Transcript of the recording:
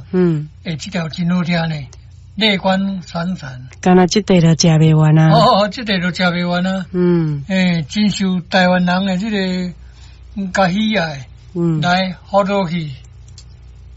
这条真好听呢，内关闪闪。 干那这地就食袂完啊！ 这地就食袂完啊！真受台湾人的这个喜爱，来好多去。